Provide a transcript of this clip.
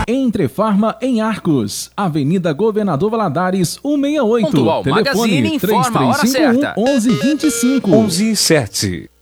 Entre Farma em Arcos, Avenida Governador Valadares, 168. Pontual Telefone Magazine informa a hora 3351 certa. 1125. 11:07.